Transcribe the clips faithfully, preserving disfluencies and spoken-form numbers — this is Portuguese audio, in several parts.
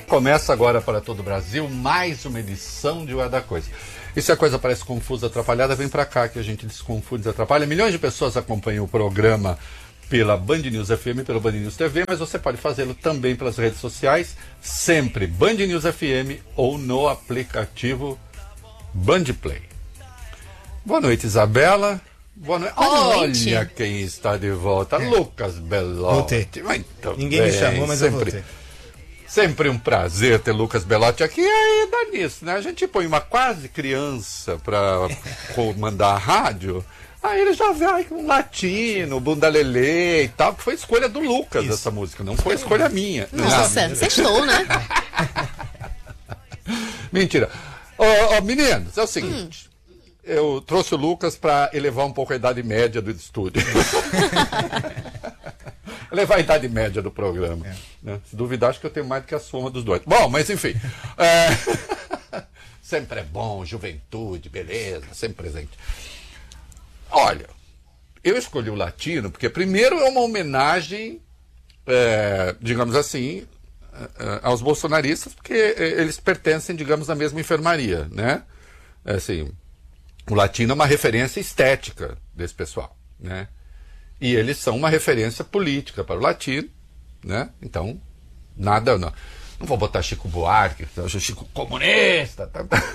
Começa agora para todo o Brasil mais uma edição de O É da Coisa. E se a coisa parece confusa, atrapalhada, vem para cá que a gente desconfunde e desatrapalha. Milhões de pessoas acompanham o programa pela Band News F M, pela Band News T V, mas você pode fazê-lo também pelas redes sociais, sempre Band News F M ou no aplicativo Band Play. Boa noite, Isabela. Boa noite. Boa noite. Olha quem está de volta, É. Lucas Belotti. Voltei. Ninguém me chamou, mas sempre, eu voltei. Sempre um prazer ter Lucas Belotti aqui. E aí dá nisso, né? A gente põe uma quase criança para comandar a rádio. Aí ele já vai com um latino, bunda lelê e tal, que foi escolha do Lucas. Isso. Essa música, não foi escolha minha. Nossa, sextou, né? Mentira. Ô, ô, meninos, é o seguinte. Hum. Eu trouxe o Lucas para elevar um pouco a idade média do estúdio. Elevar a idade média do programa. É. Né? Se duvidar, acho que eu tenho mais do que a soma dos dois. Bom, mas enfim. É... sempre é bom, juventude, beleza, sempre presente. Olha, eu escolhi o latino porque, primeiro, é uma homenagem, é, digamos assim, aos bolsonaristas, porque eles pertencem, digamos, à mesma enfermaria, né? Assim, o latino é uma referência estética desse pessoal, né? E eles são uma referência política para o latino, né? Então, nada, não. Não vou botar Chico Buarque, Chico comunista. Tá, tá.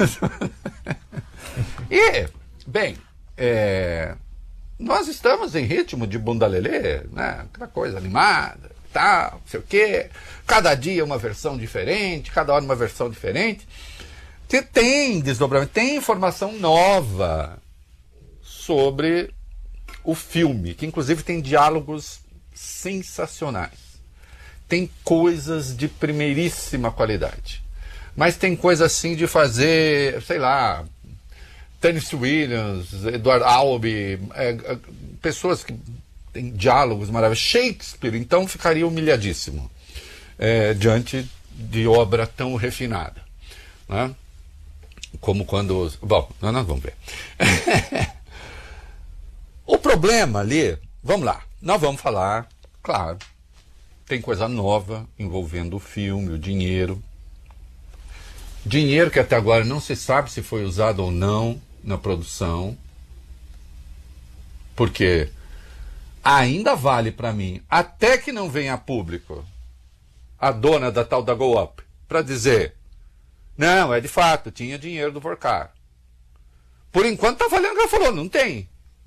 E, bem, é, nós estamos em ritmo de bunda lelê, né? Aquela coisa animada, tal, não sei o quê. Cada dia uma versão diferente, cada hora uma versão diferente. Tem desdobramento, tem informação nova sobre o filme, que inclusive tem diálogos sensacionais. Tem coisas de primeiríssima qualidade. Mas tem coisa assim de fazer, sei lá, Tennessee Williams, Edward Albee, é, é, pessoas que têm diálogos maravilhosos. Shakespeare, então, ficaria humilhadíssimo é, diante de obra tão refinada, né? Como quando... Bom, nós vamos ver. O problema ali... Vamos lá. Nós vamos falar, claro, tem coisa nova envolvendo o filme, o dinheiro. Dinheiro que até agora não se sabe se foi usado ou não na produção. Porque ainda vale para mim, até que não venha a público, a dona da tal da Go Up, para dizer... Não, é de fato, tinha dinheiro do Vorkar. Por enquanto tá valendo o que ela falou, não tem.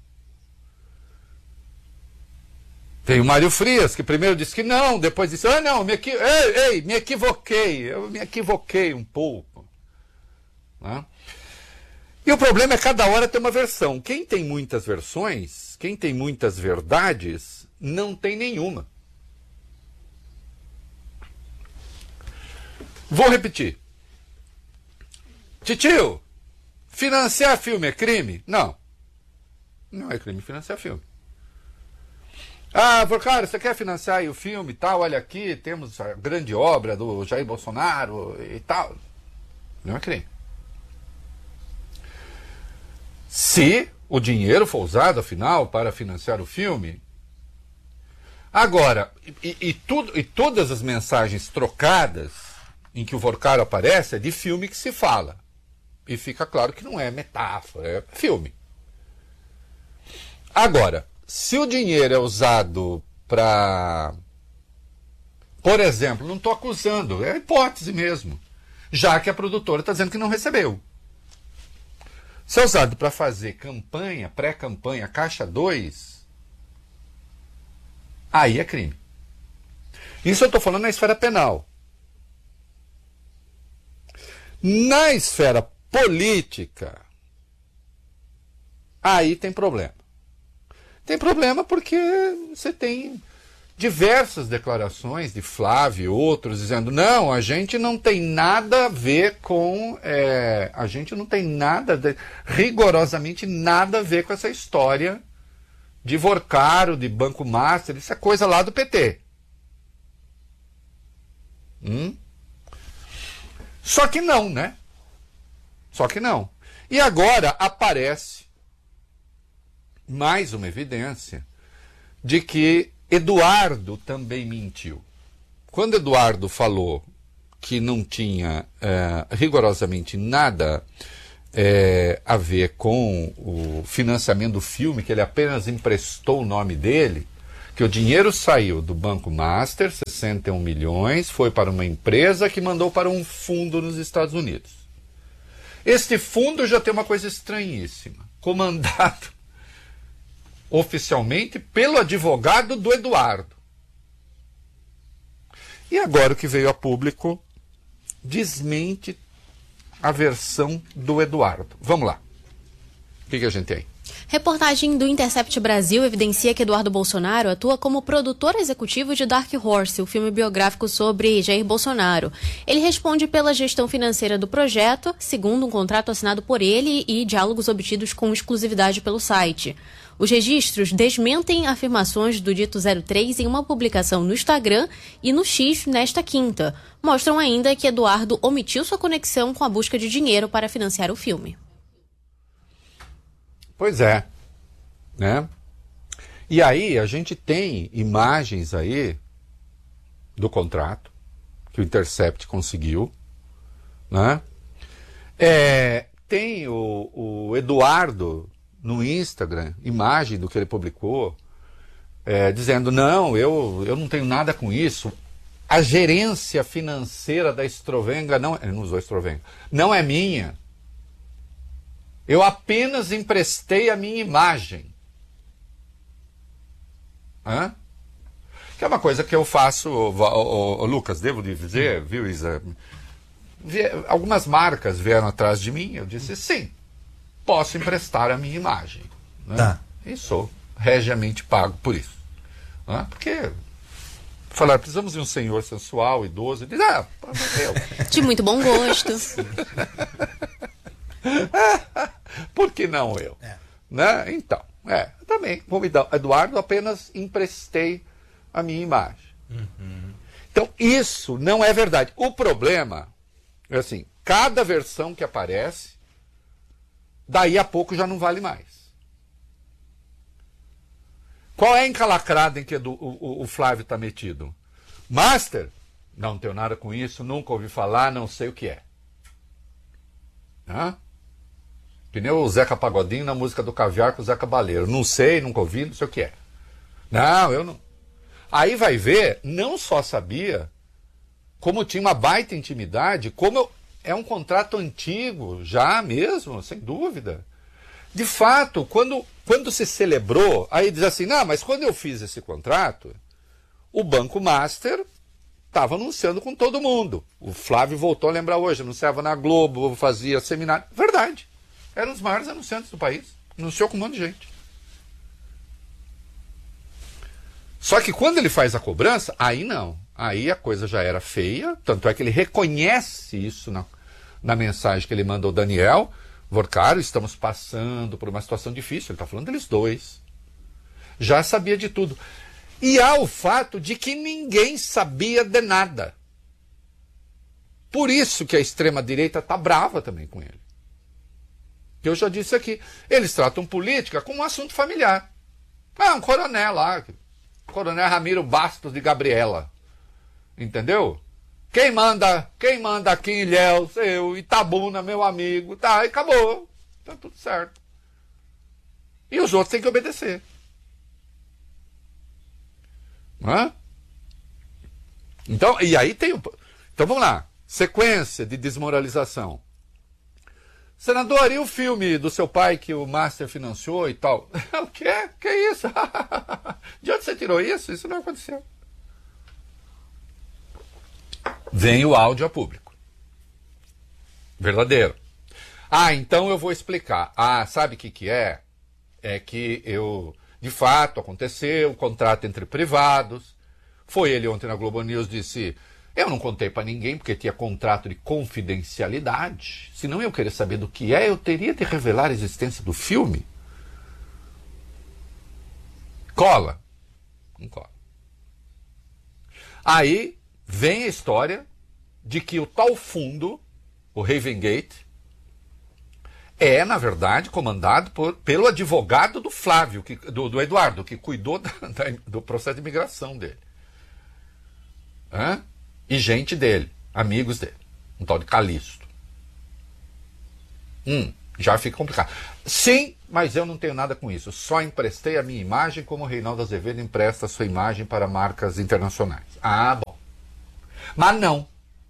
Tem o Mário Frias, que primeiro disse que não, depois disse, ah não, me equi... ei, ei, me equivoquei, eu me equivoquei um pouco. Né? E o problema é cada hora tem uma versão. Quem tem muitas versões, quem tem muitas verdades, não tem nenhuma. Vou repetir. Titio, financiar filme é crime? Não. Não é crime financiar filme. Ah, cara, você quer financiar aí o filme e tal? Olha aqui, temos a grande obra do Jair Bolsonaro e tal. Não é crime. Se o dinheiro for usado, afinal, para financiar o filme... Agora, e, e, tudo, e todas as mensagens trocadas em que o Vorkar aparece é de filme que se fala. E fica claro que não é metáfora, é filme. Agora, se o dinheiro é usado para... Por exemplo, não estou acusando, é hipótese mesmo. Já que a produtora está dizendo que não recebeu. Se é usado para fazer campanha, pré-campanha, caixa dois, aí é crime. Isso eu estou falando na esfera penal. Na esfera política, aí tem problema. Tem problema porque você tem diversas declarações de Flávio e outros dizendo, não, a gente não tem nada a ver com, é, a gente não tem nada, de, rigorosamente nada a ver com essa história de Vorkar, de Banco Master, isso é coisa lá do P T. Hum? Só que não, né? Só que não. E agora aparece mais uma evidência de que Eduardo também mentiu. Quando Eduardo falou que não tinha é, rigorosamente nada é, a ver com o financiamento do filme, que ele apenas emprestou o nome dele, que o dinheiro saiu do Banco Master, sessenta e um milhões, foi para uma empresa que mandou para um fundo nos Estados Unidos. Este fundo já tem uma coisa estranhíssima, comandado oficialmente pelo advogado do Eduardo. E agora o que veio a público desmente a versão do Eduardo. Vamos lá. O que, que a gente tem? Reportagem do Intercept Brasil evidencia que Eduardo Bolsonaro atua como produtor executivo de Dark Horse, o filme biográfico sobre Jair Bolsonaro. Ele responde pela gestão financeira do projeto, segundo um contrato assinado por ele e diálogos obtidos com exclusividade pelo site. Os registros desmentem afirmações do dito zero três em uma publicação no Instagram e no X nesta quinta. Mostram ainda que Eduardo omitiu sua conexão com a busca de dinheiro para financiar o filme. Pois é, né? E aí a gente tem imagens aí do contrato que o Intercept conseguiu, né? É, tem o, o Eduardo no Instagram, imagem do que ele publicou, é, dizendo, não, eu, eu não tenho nada com isso, a gerência financeira da Estrovenga, não, ele não usou Estrovenga, não é minha. Eu apenas emprestei a minha imagem. Hã? Que é uma coisa que eu faço, o, o, o Lucas, devo dizer, viu, Isa? Algumas marcas vieram atrás de mim, eu disse, sim, posso emprestar a minha imagem. Né? Tá. E sou regiamente pago por isso. Hã? Porque falaram, precisamos de um senhor sensual, idoso, e diz, ah, eu. De muito bom gosto. Por que não eu? É. Né? Então, é, também, como Eduardo, apenas emprestei a minha imagem. Uhum. Então, isso não é verdade. O problema é assim, cada versão que aparece, daí a pouco já não vale mais. Qual é a encalacrada em que o, o, o Flávio está metido? Master? Não tenho nada com isso, nunca ouvi falar, não sei o que é. Hã? Que nem o Zeca Pagodinho na música do Caviar com o Zeca Baleiro. Não sei, nunca ouvi, não sei o que é. Não, eu não. Aí vai ver, não só sabia, como tinha uma baita intimidade, como eu, é um contrato antigo, já mesmo, sem dúvida. De fato, quando, quando se celebrou, aí diz assim, não, mas quando eu fiz esse contrato, o Banco Master estava anunciando com todo mundo. O Flávio voltou a lembrar hoje, anunciava na Globo, fazia seminário. Verdade. Eram os maiores anunciantes do país. Anunciou com um monte de gente. Só que quando ele faz a cobrança, aí não. Aí a coisa já era feia. Tanto é que ele reconhece isso na, na mensagem que ele manda ao Daniel. Vorcaro, estamos passando por uma situação difícil. Ele está falando deles dois. Já sabia de tudo. E há o fato de que ninguém sabia de nada. Por isso que a extrema-direita está brava também com ele. Que eu já disse aqui. Eles tratam política como um assunto familiar. Ah, um coronel lá. Coronel Ramiro Bastos de Gabriela. Entendeu? Quem manda, quem manda aqui em Ilhéus, eu, Itabuna, meu amigo. Tá, e acabou. Tá tudo certo. E os outros têm que obedecer. Hã? Então, e aí tem o... Então vamos lá. Sequência de desmoralização. Senador, e o filme do seu pai que o Master financiou e tal? O quê? Que é isso? De onde você tirou isso? Isso não aconteceu. Vem o áudio a público. Verdadeiro. Ah, então eu vou explicar. Ah, sabe o que que é? É que eu, de fato, aconteceu um contrato entre privados. Foi ele ontem na Globo News, disse... Eu não contei para ninguém porque tinha contrato de confidencialidade. Se não eu queria saber do que é, eu teria de revelar a existência do filme. Cola. Não cola. Aí vem a história de que o tal fundo, o Ravengate, é, na verdade, comandado por, pelo advogado do Flávio, que, do, do Eduardo, que cuidou da, da, do processo de imigração dele. Hã? E gente dele. amigos dele, um tal de Calixto. Hum, já fica complicado. Sim, mas eu não tenho nada com isso. Só emprestei a minha imagem como o Reinaldo Azevedo empresta a sua imagem para marcas internacionais. Ah, bom. Mas não.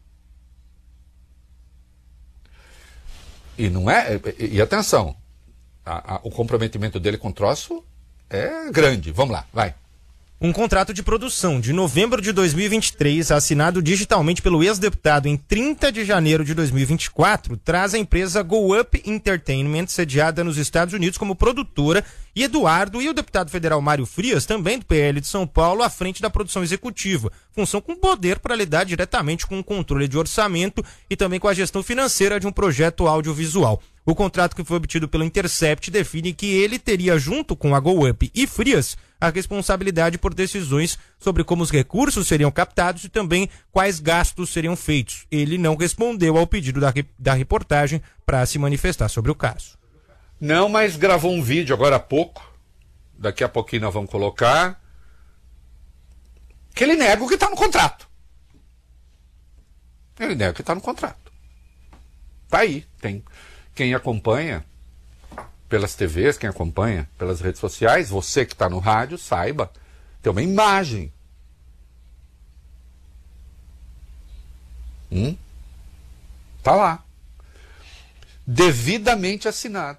E não é... E, e atenção, a, a, o comprometimento dele com o troço é grande. Vamos lá, vai. Um contrato de produção de novembro de dois mil e vinte e três, assinado digitalmente pelo ex-deputado em trinta de janeiro de dois mil e vinte e quatro, traz a empresa Go Up Entertainment, sediada nos Estados Unidos, como produtora, e Eduardo e o deputado federal Mário Frias, também do P L de São Paulo, à frente da produção executiva, função com poder para lidar diretamente com o controle de orçamento e também com a gestão financeira de um projeto audiovisual. O contrato que foi obtido pelo Intercept define que ele teria, junto com a Go Up e Frias, a responsabilidade por decisões sobre como os recursos seriam captados e também quais gastos seriam feitos. Ele não respondeu ao pedido da, da reportagem para se manifestar sobre o caso. Não, mas gravou um vídeo agora há pouco, daqui a pouquinho nós vamos colocar, que ele nega o que está no contrato. Ele nega o que está no contrato. Tá aí, tem quem acompanha pelas T Vs, quem acompanha pelas redes sociais, você que está no rádio, saiba, tem uma imagem. Hum? Tá lá. Devidamente assinado.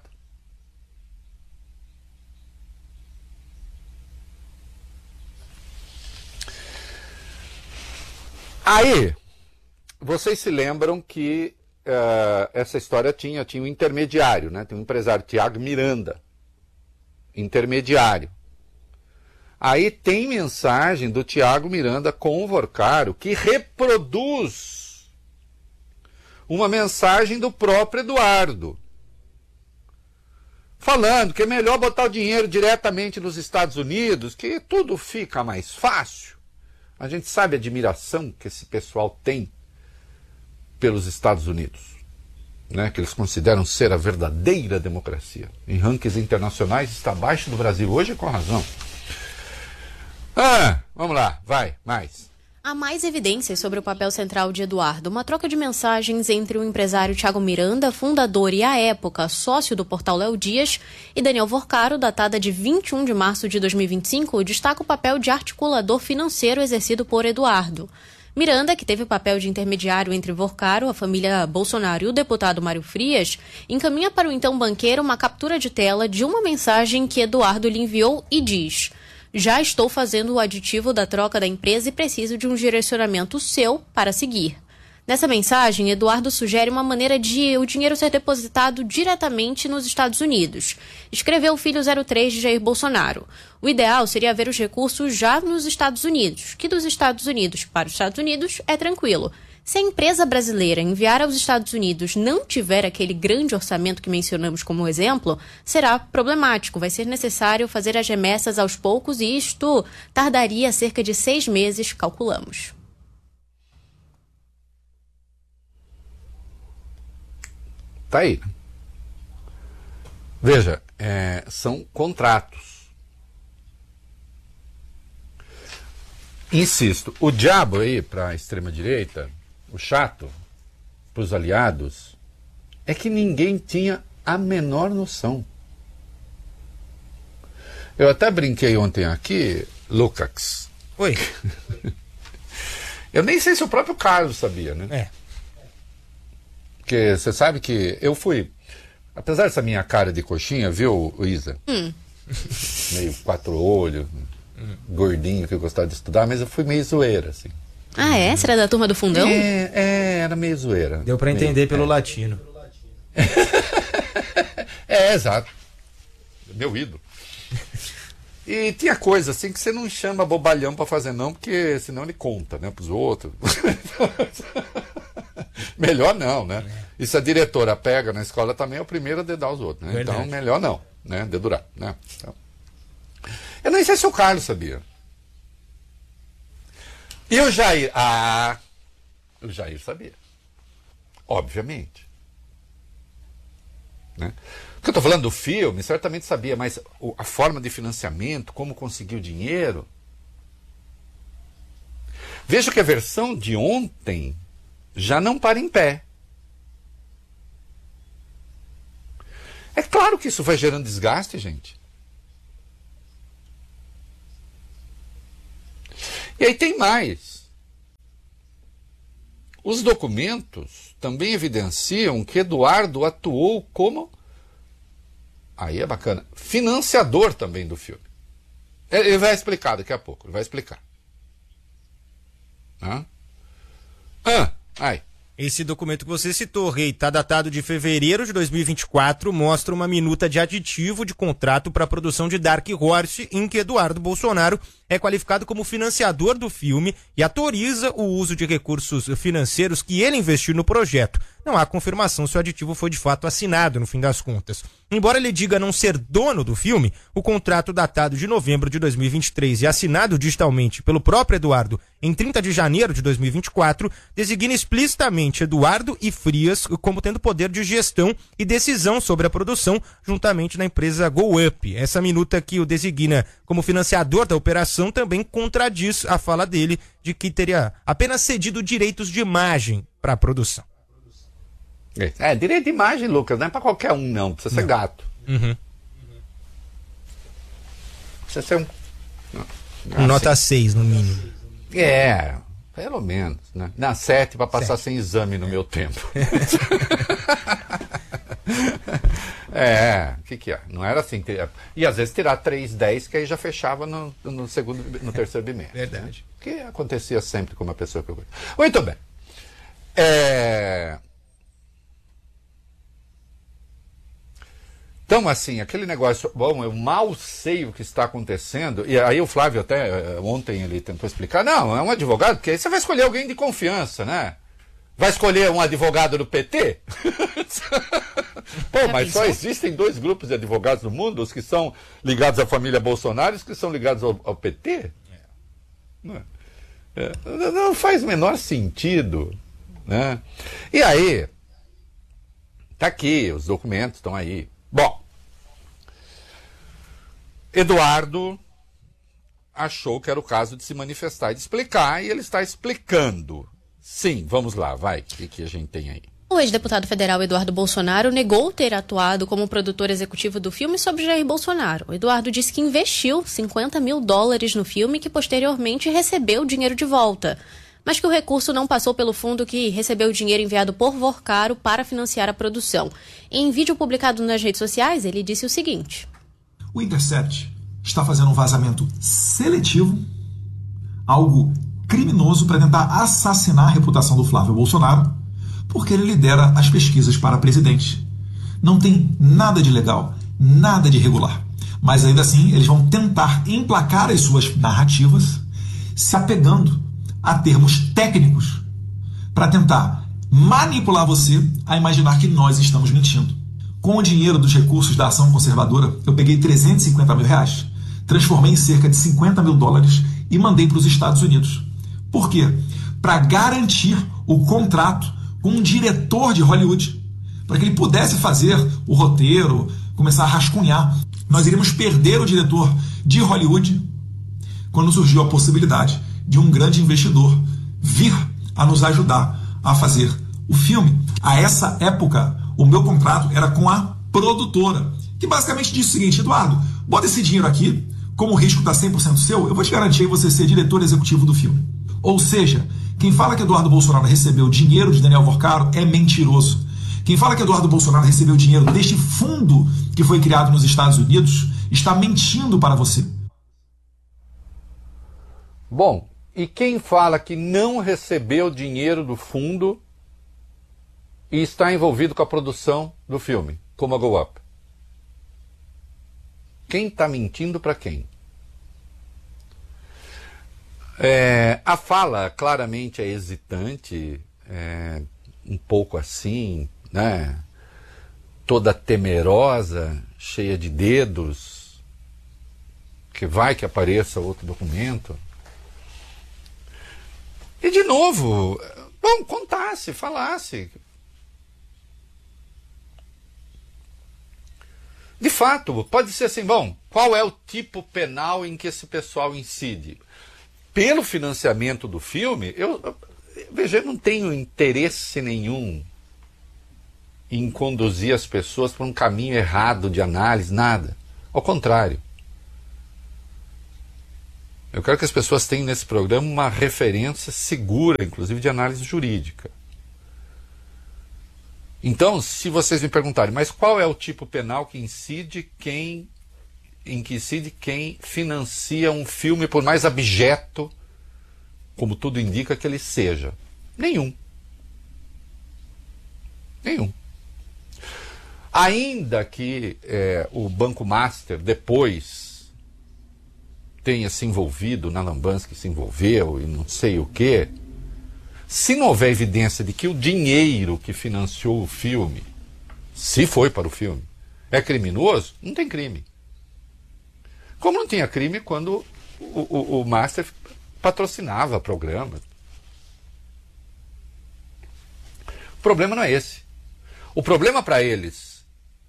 Aí, vocês se lembram que uh, essa história tinha, tinha um intermediário, né? Tem um empresário, Tiago Miranda, intermediário. Aí tem mensagem do Tiago Miranda com o Vorcaro que reproduz uma mensagem do próprio Eduardo, falando que é melhor botar o dinheiro diretamente nos Estados Unidos, que tudo fica mais fácil. A gente sabe a admiração que esse pessoal tem pelos Estados Unidos, né? Que eles consideram ser a verdadeira democracia. Em rankings internacionais está abaixo do Brasil, hoje com razão. Ah, vamos lá, vai, mais. Há mais evidências sobre o papel central de Eduardo. Uma troca de mensagens entre o empresário Tiago Miranda, fundador e, à época, sócio do portal Léo Dias, e Daniel Vorcaro, datada de vinte e um de março de dois mil e vinte e cinco, destaca o papel de articulador financeiro exercido por Eduardo. Miranda, que teve o papel de intermediário entre Vorcaro, a família Bolsonaro e o deputado Mário Frias, encaminha para o então banqueiro uma captura de tela de uma mensagem que Eduardo lhe enviou e diz: "Já estou fazendo o aditivo da troca da empresa e preciso de um direcionamento seu para seguir." Nessa mensagem, Eduardo sugere uma maneira de o dinheiro ser depositado diretamente nos Estados Unidos. Escreveu o filho zero três de Jair Bolsonaro. O ideal seria ver os recursos já nos Estados Unidos, que dos Estados Unidos para os Estados Unidos é tranquilo. Se a empresa brasileira enviar aos Estados Unidos não tiver aquele grande orçamento que mencionamos como exemplo, será problemático. Vai ser necessário fazer as remessas aos poucos e isto tardaria cerca de seis meses, calculamos. Tá aí. Veja, é, são contratos. Insisto, o diabo aí para a extrema-direita, o chato para os aliados, é que ninguém tinha a menor noção. Eu até brinquei ontem aqui, Lucas. Oi. Eu nem sei se o próprio Carlos sabia, né? É. Porque você sabe que eu fui, apesar dessa minha cara de coxinha, viu, Isa? Hum. Meio quatro olhos, hum. gordinho, que eu gostava de estudar, mas eu fui meio zoeira, assim. Ah, é? Você era da turma do fundão? É, é era meio zoeira. Deu pra meio, entender pelo é. latino. É, exato. Meu ídolo. E tinha coisa assim que você não chama bobalhão pra fazer não, porque senão ele conta, né, pros outros. Melhor não, né? É. E se a diretora pega na escola também é o primeiro a dedar os outros, né? Verdade. Então melhor não, né? Dedurar, né? Então, eu nem sei se o Carlos sabia. E o Jair? Ah, o Jair sabia. Obviamente. Né? Porque eu estou falando do filme, certamente sabia, mas a forma de financiamento, como conseguir o dinheiro. Veja que a versão de ontem já não para em pé. É claro que isso vai gerando desgaste, gente. E aí tem mais. Os documentos também evidenciam que Eduardo atuou como, aí é bacana, financiador também do filme. Ele vai explicar daqui a pouco, ele vai explicar. Ah, ah ai. Esse documento que você citou, Rei, está datado de fevereiro de dois mil e vinte e quatro, mostra uma minuta de aditivo de contrato para a produção de Dark Horse, em que Eduardo Bolsonaro é qualificado como financiador do filme e autoriza o uso de recursos financeiros que ele investiu no projeto. Não há confirmação se o aditivo foi de fato assinado, no fim das contas. Embora ele diga não ser dono do filme, o contrato datado de novembro de dois mil e vinte e três e assinado digitalmente pelo próprio Eduardo em trinta de janeiro de dois mil e vinte e quatro designa explicitamente Eduardo e Frias como tendo poder de gestão e decisão sobre a produção juntamente na empresa GoUp. Essa minuta que o designa como financiador da operação também contradiz a fala dele de que teria apenas cedido direitos de imagem para a produção. É, direito de imagem, Lucas, não é para qualquer um, não. Precisa não. ser gato. Uhum. Precisa ser um... Não, nota assim. seis, no mínimo. É, pelo menos, né? Na sete para passar sete. Sem exame no meu tempo. É, o que que é? Não era assim. E às vezes tirar três, dez, que aí já fechava no, no segundo, no terceiro bimestre. Verdade. Né? Que acontecia sempre com uma pessoa que eu conheço. Muito bem. É... Então, assim, aquele negócio, bom, eu mal sei o que está acontecendo, e aí o Flávio até, ontem ele tentou explicar, não, é um advogado, porque aí você vai escolher alguém de confiança, né? Vai escolher um advogado do P T? Pô, mas só existem dois grupos de advogados no mundo, os que são ligados à família Bolsonaro e os que são ligados ao, ao P T? Não, é, não faz o menor sentido, né? E aí, tá aqui, os documentos estão aí. Bom, Eduardo achou que era o caso de se manifestar e de explicar, e ele está explicando. Sim, vamos lá, vai, o que, que a gente tem aí? O ex-deputado federal Eduardo Bolsonaro negou ter atuado como produtor executivo do filme sobre Jair Bolsonaro. O Eduardo disse que investiu cinquenta mil dólares no filme e que posteriormente recebeu o dinheiro de volta, mas que o recurso não passou pelo fundo que recebeu o dinheiro enviado por Vorcaro para financiar a produção. Em vídeo publicado nas redes sociais, ele disse o seguinte: o Intercept está fazendo um vazamento seletivo, algo criminoso para tentar assassinar a reputação do Flávio Bolsonaro, porque ele lidera as pesquisas para presidente. Não tem nada de legal, nada de irregular, mas ainda assim eles vão tentar emplacar as suas narrativas se apegando a termos técnicos para tentar manipular você a imaginar que nós estamos mentindo. Com o dinheiro dos recursos da ação conservadora, eu peguei trezentos e cinquenta mil reais, transformei em cerca de cinquenta mil dólares e mandei para os Estados Unidos. Por quê? Para garantir o contrato com um diretor de Hollywood, para que ele pudesse fazer o roteiro, começar a rascunhar. Nós iríamos perder o diretor de Hollywood quando surgiu a possibilidade de um grande investidor vir a nos ajudar a fazer o filme. A essa época, o meu contrato era com a produtora, que basicamente disse o seguinte: Eduardo, bota esse dinheiro aqui, como o risco está cem por cento seu, eu vou te garantir você ser diretor executivo do filme. Ou seja, quem fala que Eduardo Bolsonaro recebeu dinheiro de Daniel Vorcaro é mentiroso. Quem fala que Eduardo Bolsonaro recebeu dinheiro deste fundo que foi criado nos Estados Unidos está mentindo para você. Bom, e quem fala que não recebeu dinheiro do fundo e está envolvido com a produção do filme, como a GoUp? Quem está mentindo para quem? É, a fala claramente é hesitante, é, um pouco assim, né? Toda temerosa, cheia de dedos, que vai que apareça outro documento. E de novo, bom, contasse, falasse. De fato, pode ser assim, bom, qual é o tipo penal em que esse pessoal incide? Pelo financiamento do filme, eu, veja, eu não tenho interesse nenhum em conduzir as pessoas por um caminho errado de análise, nada. Ao contrário. Eu quero que as pessoas tenham nesse programa uma referência segura, inclusive de análise jurídica. Então, se vocês me perguntarem, mas qual é o tipo penal que incide quem, em que incide quem financia um filme, por mais abjeto, como tudo indica que ele seja? Nenhum. Nenhum. Ainda que é, o Banco Master depois tenha se envolvido na lambança que se envolveu e não sei o quê, se não houver evidência de que o dinheiro que financiou o filme, se foi para o filme, é criminoso, não tem crime. Como não tinha crime quando o, o, o Master patrocinava programas. O problema não é esse. O problema para eles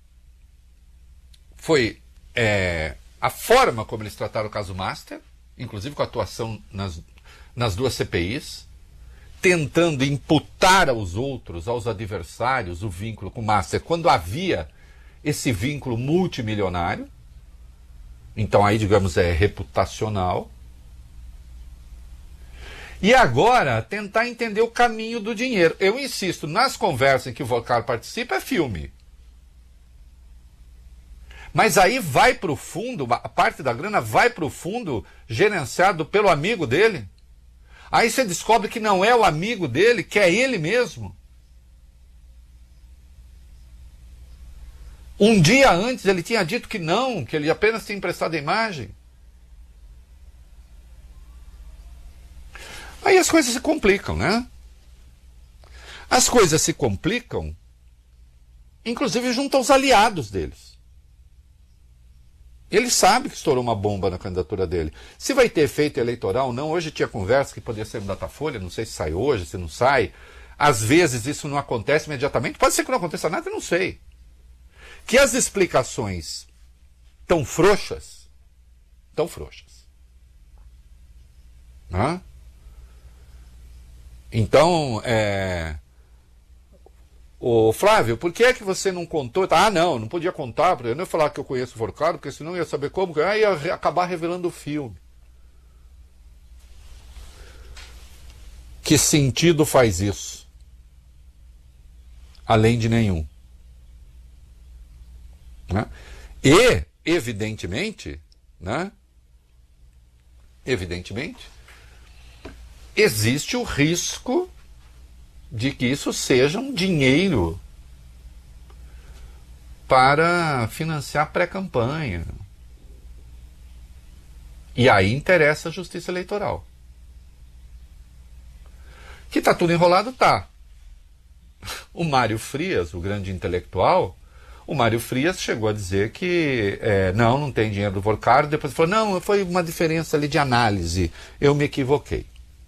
foi é, a forma como eles trataram o caso Master, inclusive com a atuação nas, nas duas C P Is, tentando imputar aos outros, aos adversários, o vínculo com o Master, quando havia esse vínculo multimilionário. Então aí, digamos, é reputacional. E agora, tentar entender o caminho do dinheiro. Eu insisto, nas conversas em que o Volcar participa, é filme. Mas aí vai para o fundo, a parte da grana vai para o fundo gerenciado pelo amigo dele. Aí você descobre que não é o amigo dele, que é ele mesmo. Um dia antes ele tinha dito que não, que ele apenas tinha emprestado a imagem. Aí as coisas se complicam, né? As coisas se complicam, inclusive junto aos aliados deles. Ele sabe que estourou uma bomba na candidatura dele. Se vai ter efeito eleitoral ou não, hoje tinha conversa que poderia ser no Datafolha, não sei se sai hoje, se não sai. Às vezes isso não acontece imediatamente, pode ser que não aconteça nada, eu não sei. Que as explicações tão frouxas, tão frouxas. Né? Então, é... Ô Flávio, por que é que você não contou? Ah, não, não podia contar, porque eu não ia falar que eu conheço o Volcar, porque senão eu ia saber como, aí ia acabar revelando o filme. Que sentido faz isso? Além de nenhum. Né? E, evidentemente, né? Evidentemente, existe o risco de que isso seja um dinheiro para financiar pré-campanha. E aí interessa a justiça eleitoral. Que está tudo enrolado, tá. O Mário Frias, o grande intelectual, o Mário Frias chegou a dizer que é, não, não tem dinheiro do Volcar, depois falou, não, foi uma diferença ali de análise, eu me equivoquei.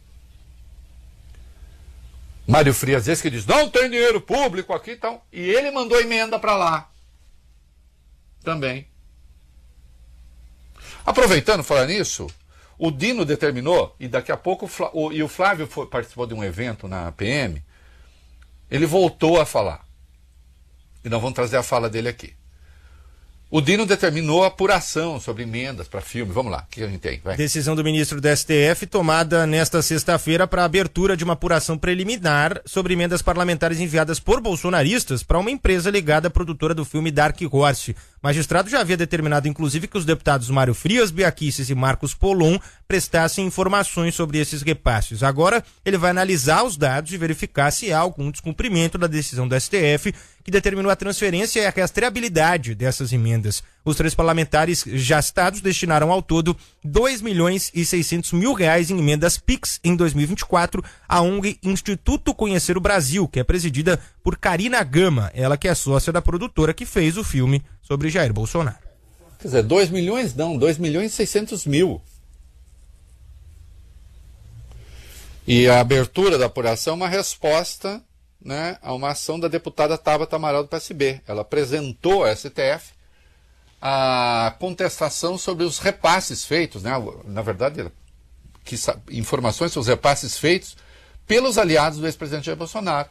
Mário Frias esse que diz, não tem dinheiro público aqui e tal. E ele mandou emenda para lá. Também. Aproveitando, falar nisso, o Dino determinou, e daqui a pouco, o, e o Flávio foi, participou de um evento na P M, ele voltou a falar. E nós vamos trazer a fala dele aqui. O Dino determinou a apuração sobre emendas para filme. Vamos lá, o que a gente tem? Vai. Decisão do ministro do S T F tomada nesta sexta-feira para a abertura de uma apuração preliminar sobre emendas parlamentares enviadas por bolsonaristas para uma empresa ligada à produtora do filme Dark Horse. O magistrado já havia determinado, inclusive, que os deputados Mário Frias, Bia Kicis e Marcos Polon prestassem informações sobre esses repasses. Agora, ele vai analisar os dados e verificar se há algum descumprimento da decisão do S T F que determinou a transferência e a rastreabilidade dessas emendas. Os três parlamentares já citados destinaram ao todo dois milhões e seiscentos mil reais em emendas Pix em dois mil e vinte e quatro à O N G Instituto Conhecer o Brasil, que é presidida por Karina Gama, ela que é sócia da produtora que fez o filme sobre Jair Bolsonaro. Quer dizer, dois milhões não, dois milhões e seiscentos mil. E a abertura da apuração é uma resposta, né, a uma ação da deputada Tabata Amaral do P S B. Ela apresentou ao S T F a contestação sobre os repasses feitos, né, na verdade, que, informações sobre os repasses feitos pelos aliados do ex-presidente Jair Bolsonaro,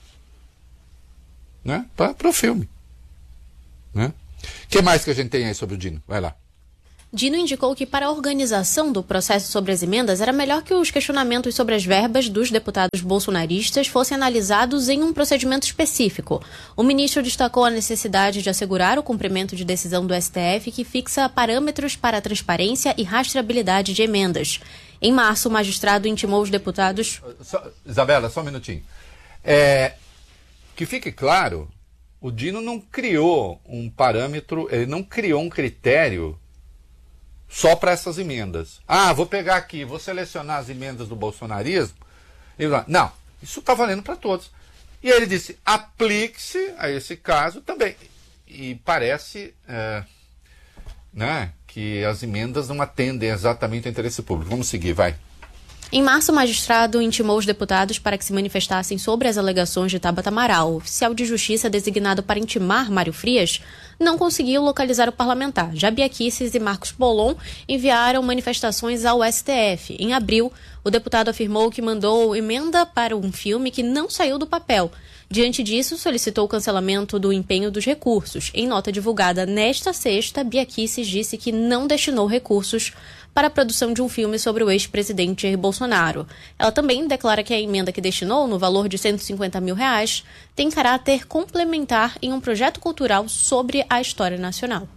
né? Para o filme. Né? O que mais que a gente tem aí sobre o Dino? Vai lá. Dino indicou que para a organização do processo sobre as emendas era melhor que os questionamentos sobre as verbas dos deputados bolsonaristas fossem analisados em um procedimento específico. O ministro destacou a necessidade de assegurar o cumprimento de decisão do S T F que fixa parâmetros para a transparência e rastreabilidade de emendas. Em março, o magistrado intimou os deputados... Só, Isabela, só um minutinho. É, que fique claro, o Dino não criou um parâmetro, ele não criou um critério só para essas emendas. Ah, vou pegar aqui, vou selecionar as emendas do bolsonarismo. Não, isso está valendo para todos. E ele disse, aplique-se a esse caso também. E parece é, né, que as emendas não atendem exatamente ao interesse público. Vamos seguir, vai. Em março, o magistrado intimou os deputados para que se manifestassem sobre as alegações de Tabata Amaral. O oficial de justiça designado para intimar Mário Frias não conseguiu localizar o parlamentar. Já Bia Kicis e Marcos Bolon enviaram manifestações ao S T F. Em abril, o deputado afirmou que mandou emenda para um filme que não saiu do papel. Diante disso, solicitou o cancelamento do empenho dos recursos. Em nota divulgada nesta sexta, Bia Kicis disse que não destinou recursos para a produção de um filme sobre o ex-presidente Jair Bolsonaro. Ela também declara que a emenda que destinou, no valor de cento e cinquenta mil reais, tem caráter complementar em um projeto cultural sobre a história nacional.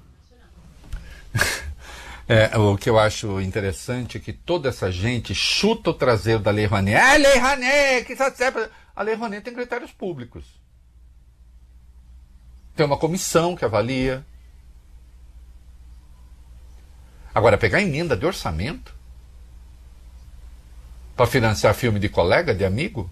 É, o que eu acho interessante é que toda essa gente chuta o traseiro da Lei Rouanet. Ah, Lei Rouanet, que tá certo. A Lei Rouanet tem critérios públicos. Tem uma comissão que avalia. Agora, pegar emenda de orçamento para financiar filme de colega, de amigo?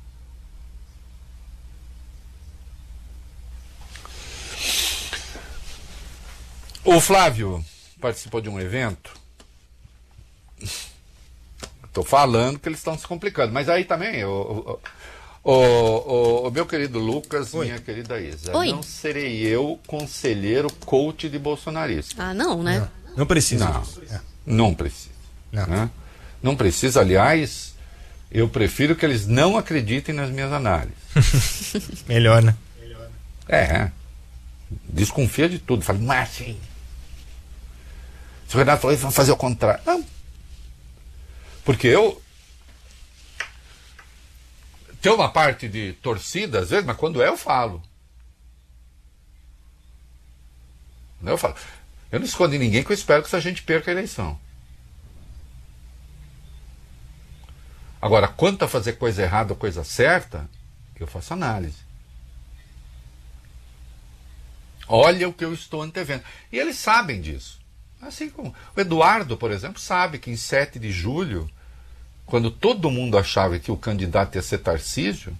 O Flávio participou de um evento. Estou falando que eles estão se complicando, mas aí também, o, o, o, o meu querido Lucas, Oi. minha querida Isa, Oi. não serei eu conselheiro coach de bolsonarista. Ah, não, né? Não. Não precisa. Não, é. não precisa. Não. Né? Não precisa, aliás, eu prefiro que eles não acreditem nas minhas análises. Melhor, né? É. Desconfia de tudo. Fala, mas assim, se o Renato falou, vamos fazer o contrário. Não. Porque eu... Tem uma parte de torcida, às vezes, mas quando é, eu falo. Quando eu falo... Eu não escondi ninguém, que eu espero que essa gente perca a eleição. Agora, quanto a fazer coisa errada ou coisa certa, eu faço análise. Olha o que eu estou antevendo. E eles sabem disso. Assim como o Eduardo, por exemplo, sabe que em sete de julho, quando todo mundo achava que o candidato ia ser Tarcísio,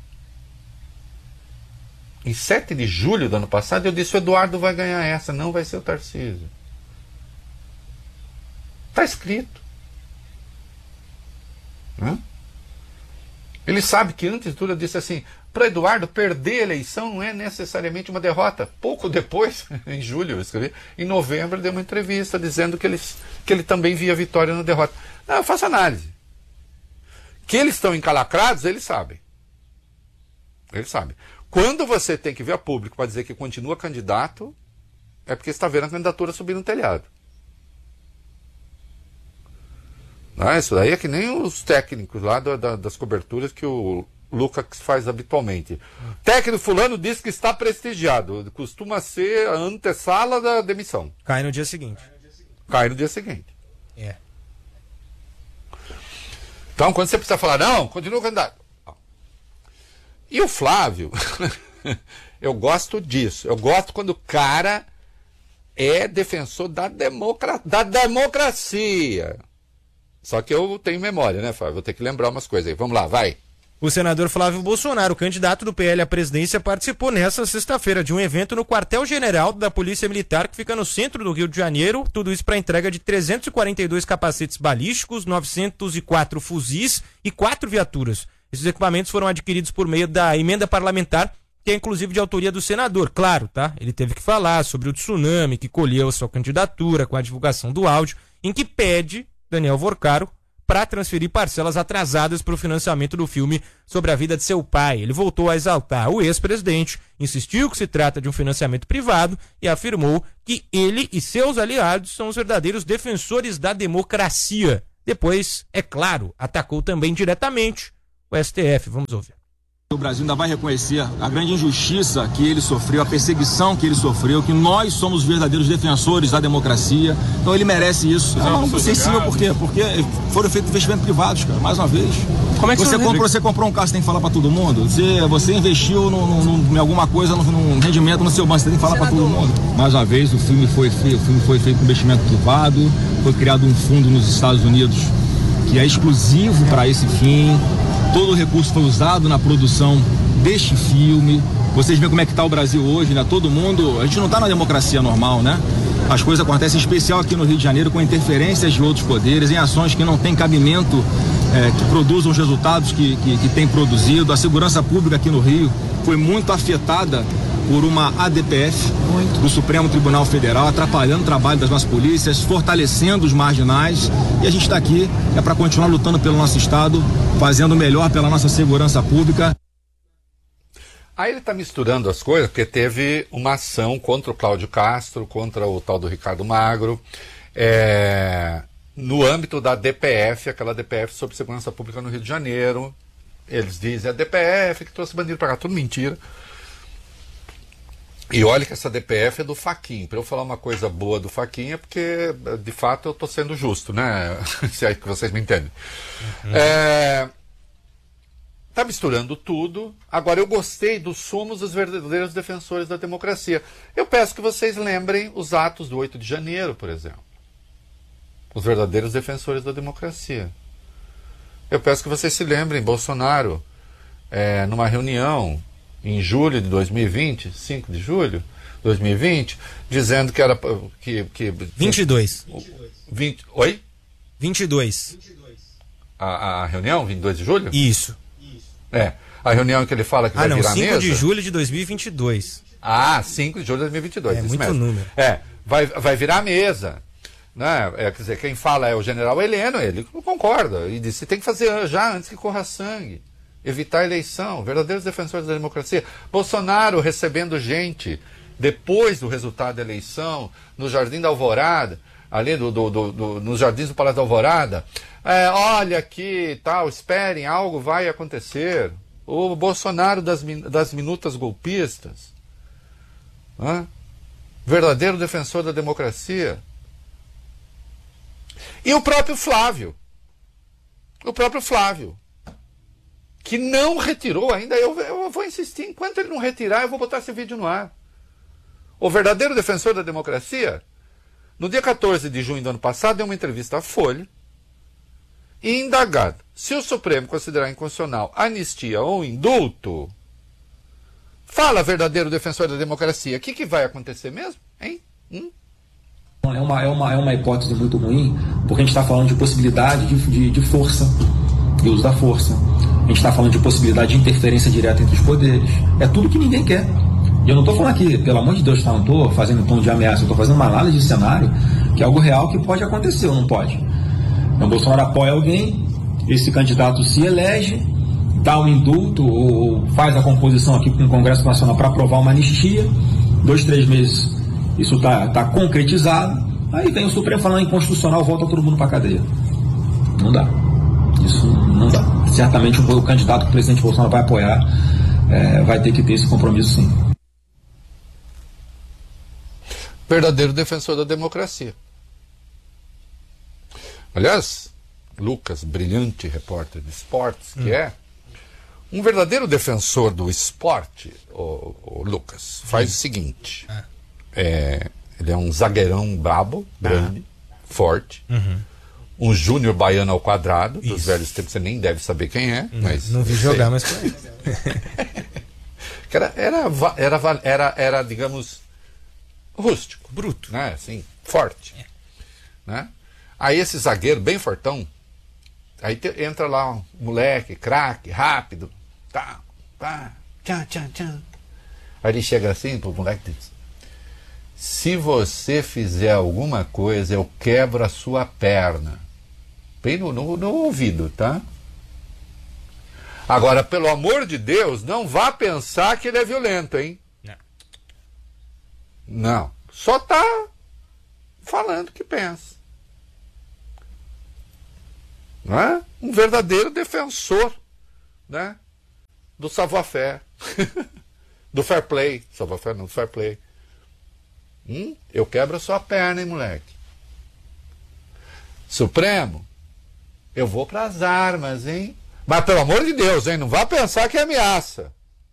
em sete de julho do ano passado, eu disse, o Eduardo vai ganhar essa, não vai ser o Tarcísio. Está escrito. Né? Ele sabe que antes de tudo eu disse assim, para Eduardo perder a eleição não é necessariamente uma derrota. Pouco depois, em julho eu escrevi, em novembro ele deu uma entrevista dizendo que ele, que ele também via vitória na derrota. Não, eu faço análise. Que eles estão encalacrados, eles sabem. Eles sabem. Quando você tem que vir a público para dizer que continua candidato, é porque você está vendo a candidatura subir no telhado. Ah, isso daí é que nem os técnicos lá da, da, das coberturas que o Lucas faz habitualmente. Técnico fulano diz que está prestigiado. Costuma ser a antessala da demissão. Cai no dia seguinte. Cai no dia seguinte. É. Então, quando você precisa falar, não, continua candidato. E o Flávio, eu gosto disso. Eu gosto quando o cara é defensor da, democra... da democracia. Só que eu tenho memória, né, Flávio? Vou ter que lembrar umas coisas aí. Vamos lá, vai. O senador Flávio Bolsonaro, candidato do P L à presidência, participou nesta sexta-feira de um evento no quartel-general da Polícia Militar, que fica no centro do Rio de Janeiro. Tudo isso para entrega de trezentos e quarenta e dois capacetes balísticos, novecentos e quatro fuzis e quatro viaturas. Esses equipamentos foram adquiridos por meio da emenda parlamentar, que é inclusive de autoria do senador. Claro, tá? Ele teve que falar sobre o tsunami que colheu sua candidatura com a divulgação do áudio, em que pede Daniel Vorcaro para transferir parcelas atrasadas para o financiamento do filme sobre a vida de seu pai. Ele voltou a exaltar o ex-presidente, insistiu que se trata de um financiamento privado e afirmou que ele e seus aliados são os verdadeiros defensores da democracia. Depois, é claro, atacou também diretamente o S T F. Vamos ouvir. O Brasil ainda vai reconhecer a grande injustiça que ele sofreu, a perseguição que ele sofreu, que nós somos verdadeiros defensores da democracia. Então ele merece isso. Não, não sensível por quê? Porque foram feitos investimentos privados, cara, mais uma vez. Como é que você, comprou, você comprou um carro, você tem que falar para todo mundo? Você, você investiu no, no, no, em alguma coisa, no, no rendimento no seu banco, você tem que falar para todo mundo. Mais uma vez, o filme foi feito, o filme foi feito com investimento privado, foi criado um fundo nos Estados Unidos que é exclusivo para esse fim. Todo o recurso foi usado na produção deste filme. Vocês veem como é que está o Brasil hoje, né? Todo mundo, a gente não está na democracia normal, né? As coisas acontecem, em especial aqui no Rio de Janeiro, com interferências de outros poderes, em ações que não têm cabimento, é, que produzam os resultados que, que, que tem produzido. A segurança pública aqui no Rio foi muito afetada por uma A D P F muito. do Supremo Tribunal Federal, atrapalhando o trabalho das nossas polícias, fortalecendo os marginais, e a gente está aqui é para continuar lutando pelo nosso Estado, fazendo o melhor pela nossa segurança pública. Aí ele está misturando as coisas, porque teve uma ação contra o Cláudio Castro, contra o tal do Ricardo Magro, é, no âmbito da D P F, aquela D P F sobre segurança pública no Rio de Janeiro. Eles dizem a D P F que trouxe bandido para cá, tudo mentira. E olha que essa D P F é do Fachin. Para eu falar uma coisa boa do Fachin é porque, de fato, eu estou sendo justo, né? Se é que vocês me entendem. Uhum. É, tá misturando tudo. Agora, eu gostei do somos os verdadeiros defensores da democracia. Eu peço que vocês lembrem os atos do oito de janeiro, por exemplo. Os verdadeiros defensores da democracia. Eu peço que vocês se lembrem, Bolsonaro, é, numa reunião em julho de dois mil e vinte, cinco de julho de dois mil e vinte, dizendo que era... Que, que, vinte e dois. vinte, oi? vinte e dois. A, a reunião, vinte e dois de julho? Isso. É, a reunião em que ele fala que ah, vai não, virar mesa... cinco de julho de dois mil e vinte e dois. Ah, cinco de julho de dois mil e vinte e dois. É isso muito mesmo. número. É, vai, vai virar mesa. Né? É, quer dizer, quem fala é o general Heleno, ele concorda. E disse, tem que fazer já antes que corra sangue. Evitar a eleição, verdadeiros defensores da democracia. Bolsonaro recebendo gente depois do resultado da eleição, no Jardim da Alvorada, ali do, do, do, do, nos jardins do Palácio da Alvorada. É, olha aqui, tal, esperem, algo vai acontecer. O Bolsonaro das, das minutas golpistas. Hã? Verdadeiro defensor da democracia. E o próprio Flávio. O próprio Flávio. Que não retirou ainda, eu, eu vou insistir, enquanto ele não retirar, eu vou botar esse vídeo no ar. O verdadeiro defensor da democracia, no dia quatorze de junho do ano passado, deu uma entrevista à Folha, e indagado se o Supremo considerar inconstitucional anistia ou indulto, fala verdadeiro defensor da democracia, o que, que vai acontecer mesmo? Hein? Hum? É uma, é, uma, é uma hipótese muito ruim, porque a gente está falando de possibilidade de, de, de força, e uso da força. A gente está falando de possibilidade de interferência direta entre os poderes. É tudo que ninguém quer. E eu não estou falando aqui, pelo amor de Deus, tá? Não estou fazendo tom de ameaça, eu estou fazendo uma análise de cenário que é algo real que pode acontecer ou não pode. Então, o Bolsonaro apoia alguém, esse candidato se elege, dá um indulto ou faz a composição aqui com o Congresso Nacional para aprovar uma anistia. Dois, três meses isso está tá concretizado. Aí vem o Supremo falando inconstitucional, volta todo mundo para a cadeia. Não dá. Isso não dá. Certamente o candidato que o presidente Bolsonaro vai apoiar é, vai ter que ter esse compromisso, sim. Verdadeiro defensor da democracia. Aliás, Lucas, brilhante repórter de esportes, que hum. é um verdadeiro defensor do esporte, o, o Lucas, faz hum. o seguinte. É. É, ele é um zagueirão brabo, grande, ah. forte. Uhum. Um júnior baiano ao quadrado, Isso. dos velhos tempos, você nem deve saber quem é. Não, mas não vi jogar, mas conheço. era, era, era, era, era, digamos, rústico. Bruto. Né? Assim, forte. É. Né? Aí esse zagueiro, bem fortão, aí te, entra lá um moleque, craque, rápido, tá, tá, tchan, tchan, tchan. Aí ele chega assim pro moleque e diz, se você fizer alguma coisa, eu quebro a sua perna. Bem no, no, no ouvido, tá? Agora, pelo amor de Deus, não vá pensar que ele é violento, hein? Não. Não. Só tá falando o que pensa. Não é? Um verdadeiro defensor, né? Do savoir-faire. Do fair play. Savoir-faire não, do fair play. Hum? Eu quebro a sua perna, hein, moleque? Supremo, eu vou pras armas, hein? Mas pelo amor de Deus, hein? Não vá pensar que é ameaça.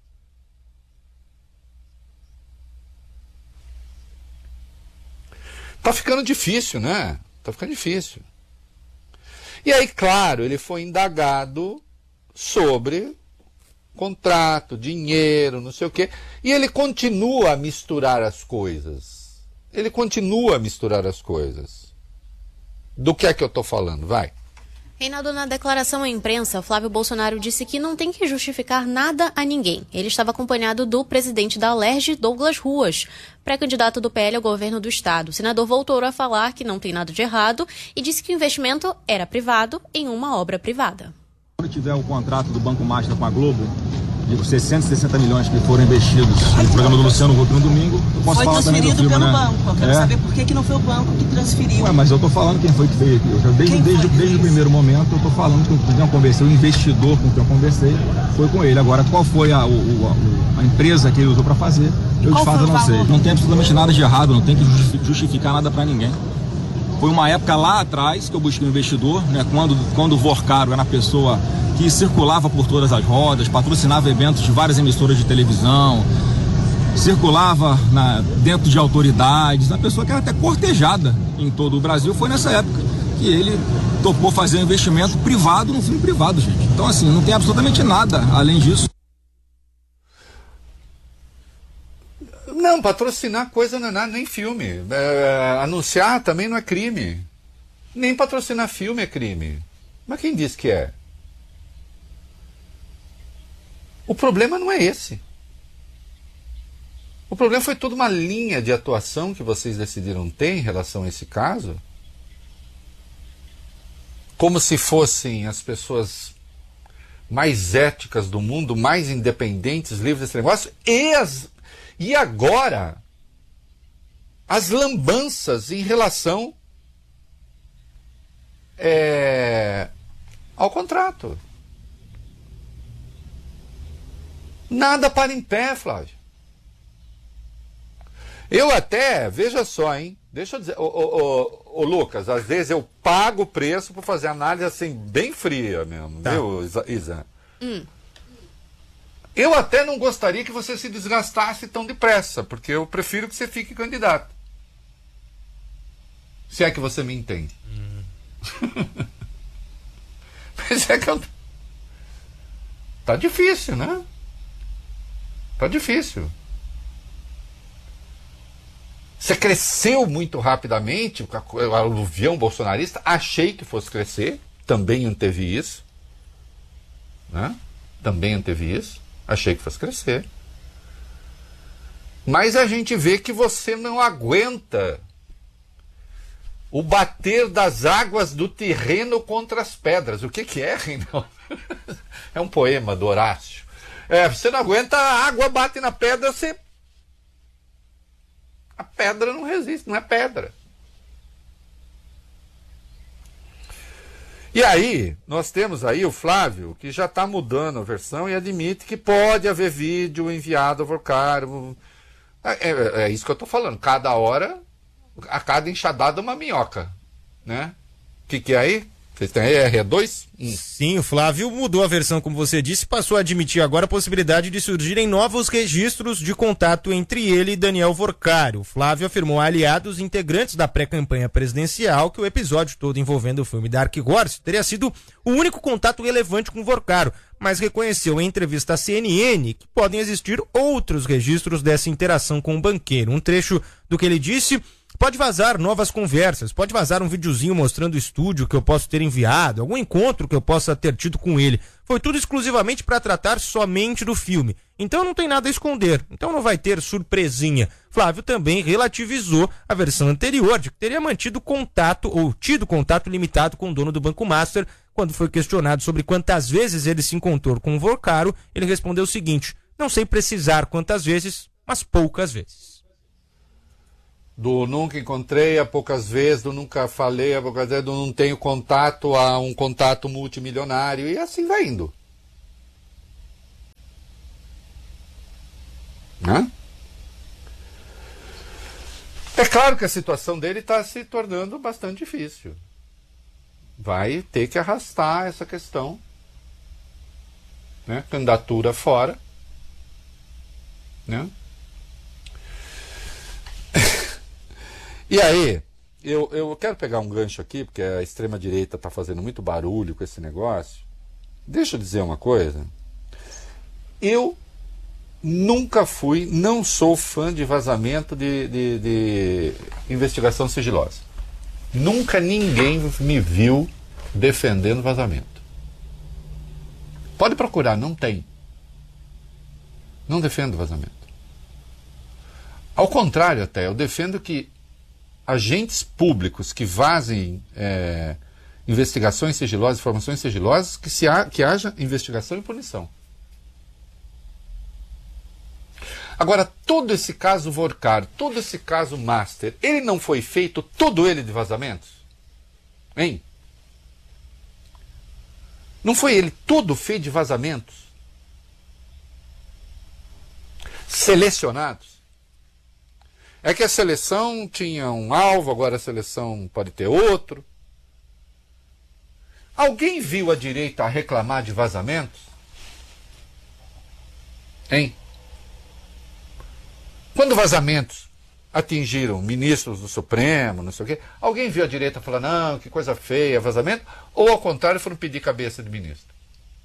Tá ficando difícil, né? Tá ficando difícil. E aí, claro, ele foi indagado sobre contrato, dinheiro, não sei o quê. E ele continua a misturar as coisas. Ele continua a misturar as coisas. Do que é que eu tô falando? Vai. Reinaldo, na declaração à imprensa, Flávio Bolsonaro disse que não tem que justificar nada a ninguém. Ele estava acompanhado do presidente da Alerj, Douglas Ruas, pré-candidato do P L ao governo do estado. O senador voltou a falar que não tem nada de errado e disse que o investimento era privado em uma obra privada. Quando tiver o contrato do Banco Master com a Globo, de seiscentos e sessenta milhões que foram investidos no programa do Luciano Huck no domingo, eu posso foi falar também do transferido filme, pelo né? banco. Eu quero é? saber por que, que não foi o banco que transferiu. Ué, mas eu tô falando quem foi que veio aqui. Eu já, desde Quem desde, foi desde o primeiro momento eu tô falando com quem eu conversei, o investidor com quem eu conversei foi com ele. Agora, qual foi a, o, a, a empresa que ele usou para fazer, eu de fato não sei. Não tem absolutamente nada de errado, não tem que justificar nada para ninguém. Foi uma época lá atrás que eu busquei um investidor, né, quando, quando o Vorcaro era a pessoa que circulava por todas as rodas, patrocinava eventos de várias emissoras de televisão, circulava na, dentro de autoridades, uma pessoa que era até cortejada em todo o Brasil. Foi nessa época que ele topou fazer um investimento privado no filme privado, gente. Então, assim, não tem absolutamente nada além disso. Não, patrocinar coisa não é nada, nem filme. É, anunciar também não é crime. Nem patrocinar filme é crime. Mas quem diz que é? O problema não é esse. O problema foi toda uma linha de atuação que vocês decidiram ter em relação a esse caso. Como se fossem as pessoas mais éticas do mundo, mais independentes, livres desse negócio, e as... E agora, as lambanças em relação é, ao contrato. Nada para em pé, Flávio. Eu até, veja só, hein? Deixa eu dizer, ô, ô, ô, ô Lucas, às vezes eu pago o preço por fazer análise assim, bem fria mesmo, tá. Viu, Isa? Hum. Eu até não gostaria que você se desgastasse tão depressa, porque eu prefiro que você fique candidato. Se é que você me entende. Hum. Mas é que eu... Tá difícil, né? Tá difícil. Você cresceu muito rapidamente, o aluvião bolsonarista. Achei que fosse crescer. Também anteve isso. Né? Também anteve isso. Achei que fosse crescer. Mas a gente vê que você não aguenta o bater das águas do terreno contra as pedras. O que que é, Reinaldo? É um poema do Horácio. É, você não aguenta, a água bate na pedra, você... A pedra não resiste, não é pedra. E aí, nós temos aí o Flávio, que já está mudando a versão e admite que pode haver vídeo enviado ao Vorcaro. É, é, é isso que eu estou falando. Cada hora, a cada enxadada uma minhoca. Né? O que, que é aí? Vocês têm aí R dois? Hum. Sim, o Flávio mudou a versão, como você disse, passou a admitir agora a possibilidade de surgirem novos registros de contato entre ele e Daniel Vorcaro. O Flávio afirmou a aliados integrantes da pré-campanha presidencial que o episódio todo envolvendo o filme Dark Horse teria sido o único contato relevante com Vorcaro, mas reconheceu em entrevista à C N N que podem existir outros registros dessa interação com o banqueiro. Um trecho do que ele disse... pode vazar novas conversas, pode vazar um videozinho mostrando o estúdio que eu posso ter enviado, algum encontro que eu possa ter tido com ele. Foi tudo exclusivamente para tratar somente do filme. Então não tem nada a esconder, então não vai ter surpresinha. Flávio também relativizou a versão anterior de que teria mantido contato ou tido contato limitado com o dono do Banco Master. Quando foi questionado sobre quantas vezes ele se encontrou com o Vorcaro, ele respondeu o seguinte: não sei precisar quantas vezes, mas poucas vezes. Do nunca encontrei a poucas vezes, do nunca falei a poucas vezes, do não tenho contato a um contato multimilionário, e assim vai indo. Né? É claro que a situação dele está se tornando bastante difícil. Vai ter que arrastar essa questão, né? Candidatura fora, né? E aí, eu, eu quero pegar um gancho aqui, porque a extrema-direita está fazendo muito barulho com esse negócio. Deixa eu dizer uma coisa. Eu nunca fui, não sou fã de vazamento de, de, de investigação sigilosa. Nunca ninguém me viu defendendo vazamento. Pode procurar, não tem. Não defendo vazamento. Ao contrário até, eu defendo que agentes públicos que vazem é, investigações sigilosas, informações sigilosas, que, se ha, que haja investigação e punição. Agora, todo esse caso Vorcaro, todo esse caso Master, ele não foi feito todo ele de vazamentos? Hein? Não foi ele todo feito de vazamentos? Selecionados? É que a seleção tinha um alvo, agora a seleção pode ter outro. Alguém viu a direita reclamar de vazamentos? Hein? Quando vazamentos atingiram ministros do Supremo, não sei o quê, alguém viu a direita falar, não, que coisa feia, vazamento? Ou ao contrário, foram pedir cabeça de ministro?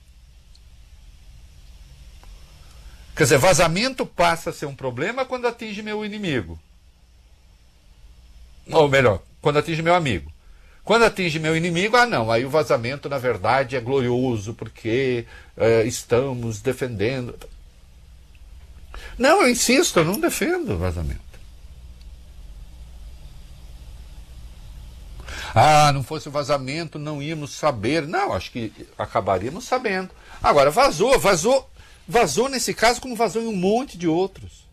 Quer dizer, vazamento passa a ser um problema quando atinge meu inimigo. Ou melhor, quando atinge meu amigo. Quando atinge meu inimigo, ah não, aí o vazamento na verdade é glorioso, porque é, estamos defendendo. Não, eu insisto, eu não defendo vazamento. Ah, não fosse o vazamento, não íamos saber. Não, acho que acabaríamos sabendo. Agora, vazou, vazou, vazou nesse caso como vazou em um monte de outros.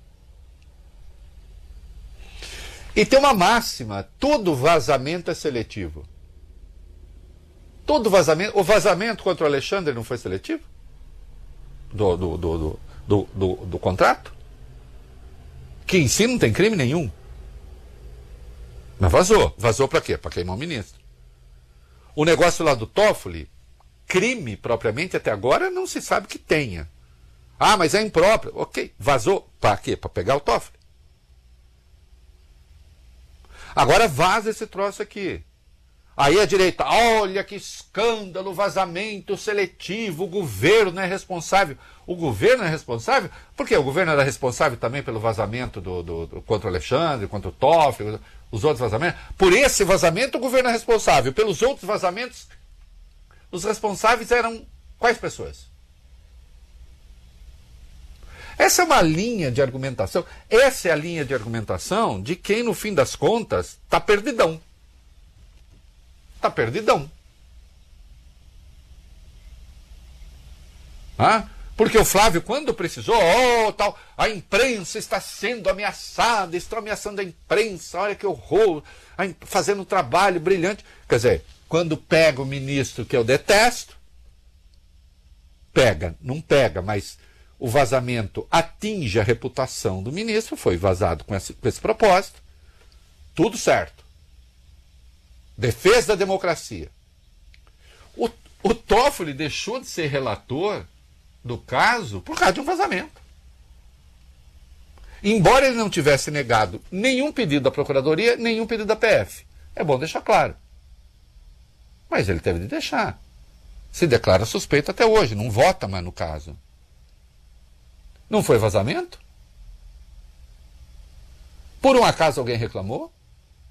E tem uma máxima, todo vazamento é seletivo. Todo vazamento, o vazamento contra o Alexandre não foi seletivo? Do, do, do, do, do, do, do contrato? Que em si não tem crime nenhum. Mas vazou. Vazou para quê? Para queimar o ministro. O negócio lá do Toffoli, crime propriamente até agora não se sabe que tenha. Ah, mas é impróprio. Ok, vazou. Para quê? Para pegar o Toffoli. Agora vaza esse troço aqui. Aí a direita, olha que escândalo, vazamento seletivo, o governo é responsável. O governo é responsável? Por quê? O governo era responsável também pelo vazamento do, do, do, contra o Alexandre, contra o Toffoli, os outros vazamentos? Por esse vazamento o governo é responsável. Pelos outros vazamentos, os responsáveis eram quais pessoas? Essa é uma linha de argumentação. Essa é a linha de argumentação de quem, no fim das contas, está perdidão. Está perdidão. Ah? Porque o Flávio, quando precisou, oh, tal, a imprensa está sendo ameaçada, estão ameaçando a imprensa, olha que horror, fazendo um trabalho brilhante. Quer dizer, quando pega o ministro que eu detesto, pega, não pega, mas o vazamento atinge a reputação do ministro, foi vazado com esse, com esse propósito, tudo certo. Defesa da democracia. O, o Toffoli deixou de ser relator do caso por causa de um vazamento. Embora ele não tivesse negado nenhum pedido da Procuradoria, nenhum pedido da P F. É bom deixar claro. Mas ele teve de deixar. Se declara suspeito até hoje, não vota mais no caso. Não foi vazamento? Por um acaso alguém reclamou?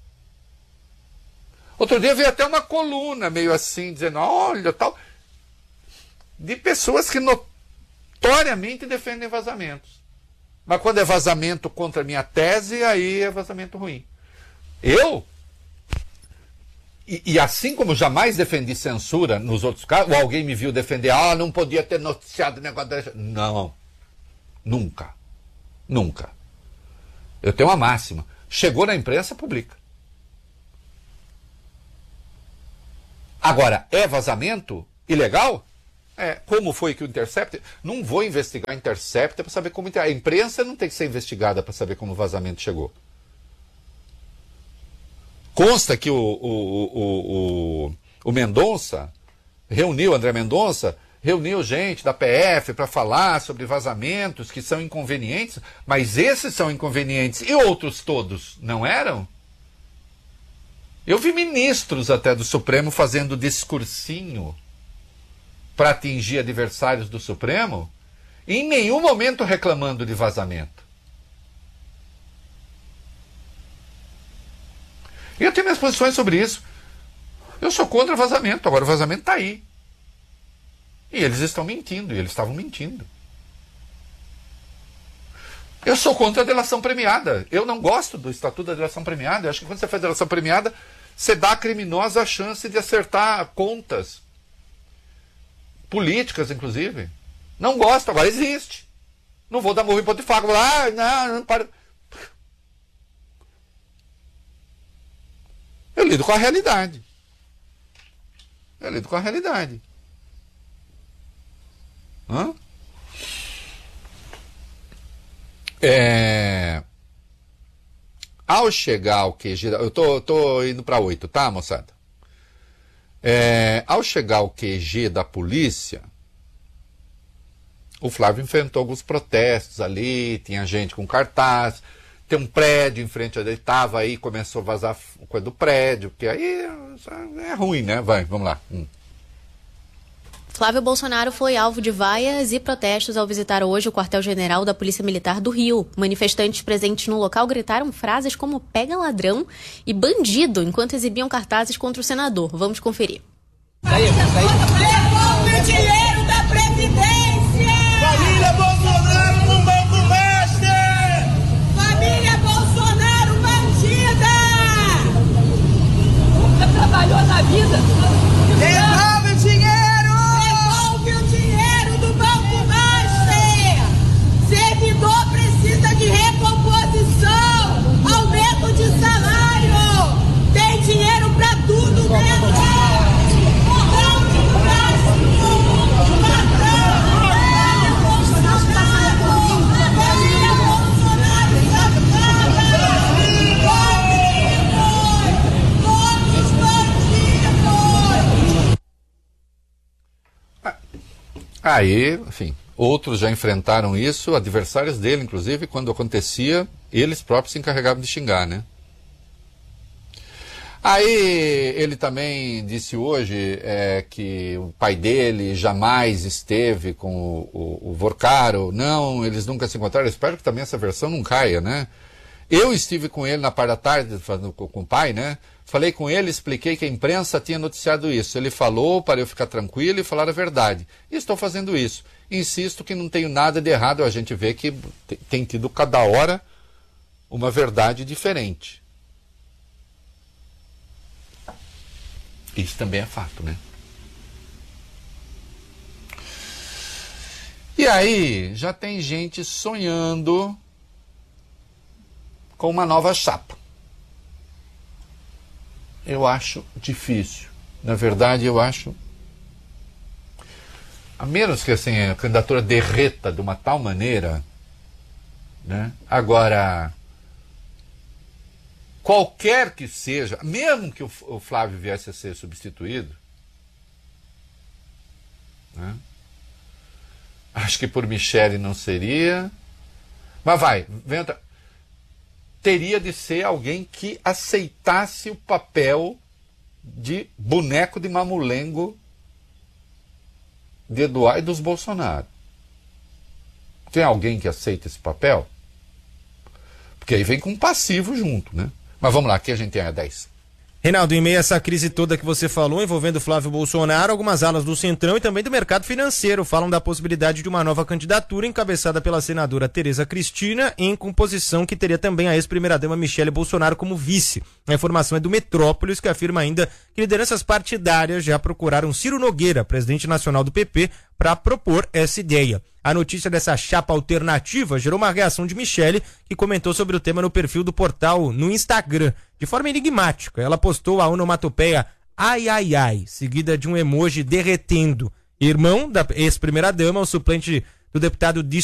Outro dia veio até uma coluna meio assim, dizendo, olha, tal, de pessoas que notoriamente defendem vazamentos. Mas quando é vazamento contra a minha tese, aí é vazamento ruim. Eu, e, e assim como jamais defendi censura nos outros casos, ou alguém me viu defender, ah, não podia ter noticiado o negócio da... Não, nunca, nunca. Eu tenho uma máxima, chegou na imprensa, publica. Agora, é vazamento ilegal? É, como foi que o Intercept... Não vou investigar o Intercept para saber como... A imprensa não tem que ser investigada para saber como o vazamento chegou. Consta que o, o, o, o, o Mendonça reuniu, André Mendonça, reuniu gente da P F para falar sobre vazamentos que são inconvenientes, mas esses são inconvenientes e outros todos não eram? Eu vi ministros até do Supremo fazendo discursinho para atingir adversários do Supremo e em nenhum momento reclamando de vazamento. E eu tenho minhas posições sobre isso. Eu sou contra vazamento, agora o vazamento está aí. E eles estão mentindo, e eles estavam mentindo. Eu sou contra a delação premiada. Eu não gosto do Estatuto da Delação Premiada. Eu acho que quando você faz delação premiada, você dá à criminosa a chance de acertar contas. Políticas, inclusive. Não gosto, agora existe. Não vou dar murro em ponto de faca. Ah, não, não, para. Eu lido com a realidade. Eu lido com a realidade. Hã? É... Ao chegar ao Q G... Eu tô, tô indo para oito, tá, moçada? É... Ao chegar ao Q G da polícia, o Flávio enfrentou alguns protestos ali, tinha gente com cartaz, tem um prédio em frente onde ele estava, aí começou a vazar coisa do prédio, que aí é ruim, né? Vai, vamos lá. Hum. Flávio Bolsonaro foi alvo de vaias e protestos ao visitar hoje o quartel-general da Polícia Militar do Rio. Manifestantes presentes no local gritaram frases como pega ladrão e bandido enquanto exibiam cartazes contra o senador. Vamos conferir. Devolve o dinheiro da Previdência! Família Bolsonaro no Banco Master! Família Bolsonaro bandida! Nunca trabalhou na vida! Devolve o dinheiro! Devolve o dinheiro do Banco Master! Servidor precisa de recomposição! Aumento de salário! Tem dinheiro pra tudo mesmo! Aí, enfim, outros já enfrentaram isso, adversários dele, inclusive, quando acontecia, eles próprios se encarregavam de xingar, né? Aí ele também disse hoje é, que o pai dele jamais esteve com o, o, o Vorcaro. Não, eles nunca se encontraram. Eu espero que também essa versão não caia, né? Eu estive com ele na parte da tarde, falando com, com o pai, né? Falei com ele, expliquei que a imprensa tinha noticiado isso. Ele falou para eu ficar tranquilo e falar a verdade. E estou fazendo isso. Insisto que não tenho nada de errado. A gente vê que tem tido cada hora uma verdade diferente. Isso também é fato, né? E aí, já tem gente sonhando com uma nova chapa. Eu acho difícil. Na verdade, eu acho... A menos que assim, a candidatura derreta de uma tal maneira, né? Agora, qualquer que seja, mesmo que o Flávio viesse a ser substituído, né? Acho que por Michele não seria, mas vai, venta, teria de ser alguém que aceitasse o papel de boneco de mamulengo de Eduardo e dos Bolsonaro. Tem alguém que aceita esse papel? Porque aí vem com um passivo junto, né? Mas vamos lá, aqui a gente tem a dez. Reinaldo, em meio a essa crise toda que você falou, envolvendo Flávio Bolsonaro, algumas alas do Centrão e também do mercado financeiro falam da possibilidade de uma nova candidatura encabeçada pela senadora Tereza Cristina, em composição que teria também a ex-primeira-dama Michele Bolsonaro como vice. A informação é do Metrópolis, que afirma ainda que lideranças partidárias já procuraram Ciro Nogueira, presidente nacional do P P, para propor essa ideia. A notícia dessa chapa alternativa gerou uma reação de Michele, que comentou sobre o tema no perfil do portal no Instagram. De forma enigmática, ela postou a onomatopeia ai ai ai, seguida de um emoji derretendo. Irmão da ex-primeira-dama, o suplente do deputado